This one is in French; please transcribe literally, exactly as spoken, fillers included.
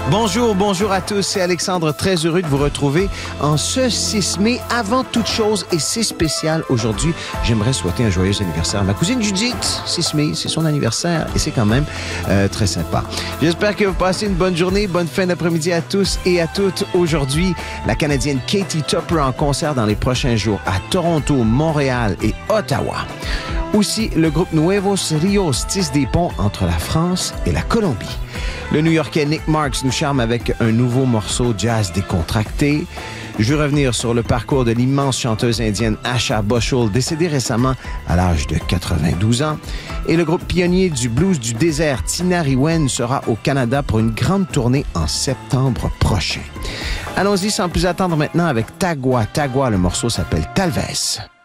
Bonjour, bonjour à tous, c'est Alexandre, très heureux de vous retrouver en ce six mai. Avant toute chose, et c'est spécial aujourd'hui, j'aimerais souhaiter un joyeux anniversaire à ma cousine Judith. six mai, c'est son anniversaire et c'est quand même euh, très sympa. J'espère que vous passez une bonne journée, bonne fin d'après-midi à tous et à toutes. Aujourd'hui, la Canadienne Katie Tupper en concert dans les prochains jours à Toronto, Montréal et Ottawa. Aussi, le groupe Nuevos Rios tisse des ponts entre la France et la Colombie. Le New-Yorkais Nick Marks nous charme avec un nouveau morceau jazz décontracté. Je veux revenir sur le parcours de l'immense chanteuse indienne Asha Bhosle, décédée récemment à l'âge de quatre-vingt-douze ans. Et le groupe pionnier du blues du désert, Tinariwen, sera au Canada pour une grande tournée en septembre prochain. Allons-y sans plus attendre maintenant avec Tagua. Tagua, le morceau s'appelle Talvez.